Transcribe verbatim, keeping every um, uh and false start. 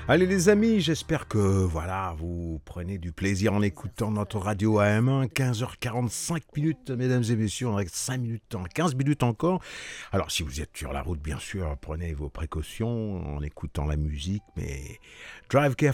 Allez les amis, j'espère que voilà, vous prenez du plaisir en écoutant notre radio A M un, quinze heures quarante-cinq minutes, mesdames et messieurs, on reste cinq minutes, quinze minutes encore. Alors si vous êtes sur la route, bien sûr, prenez vos précautions en écoutant la musique, mais drive carefully.